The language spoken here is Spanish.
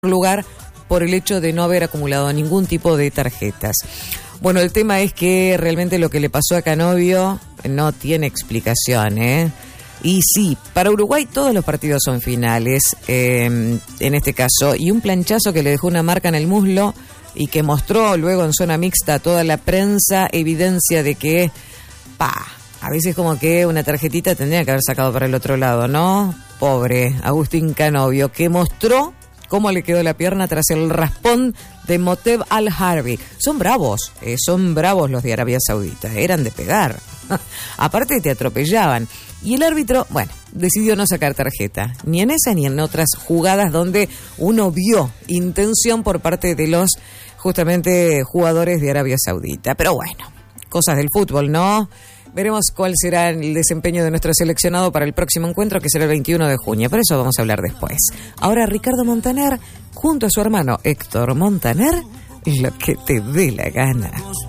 lugar por el hecho de no haber acumulado ningún tipo de tarjetas. Bueno, el tema es que realmente lo que le pasó a Canovio no tiene explicación, ¿eh? Y sí, para Uruguay todos los partidos son finales, en este caso, y un planchazo que le dejó una marca en el muslo y que mostró luego en zona mixta a toda la prensa evidencia de que, a veces como que una tarjetita tendría que haber sacado para el otro lado, ¿no? Pobre Agustín Canovio, que mostró cómo le quedó la pierna tras el raspón de Moteb Al-Harbi. Son bravos los de Arabia Saudita, eran de pegar. Aparte te atropellaban. Y el árbitro, decidió no sacar tarjeta, ni en esa ni en otras jugadas donde uno vio intención por parte de los, justamente, jugadores de Arabia Saudita. Pero bueno, cosas del fútbol, ¿no? Veremos cuál será el desempeño de nuestro seleccionado para el próximo encuentro, que será el 21 de junio. Pero eso vamos a hablar después. Ahora Ricardo Montaner, junto a su hermano Héctor Montaner, lo que te dé la gana.